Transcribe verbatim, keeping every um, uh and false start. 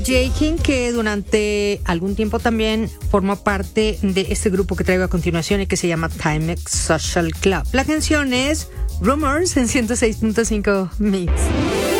Jay King, que durante algún tiempo también formó parte de este grupo que traigo a continuación y que se llama Timex Social Club. La canción es Rumors en ciento seis punto cinco Mix.